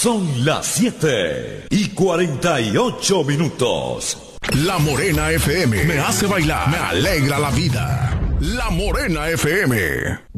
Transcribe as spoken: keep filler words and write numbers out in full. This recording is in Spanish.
Son las siete y cuarenta y ocho minutos. La Morena F M me hace bailar, me alegra la vida. La Morena F M.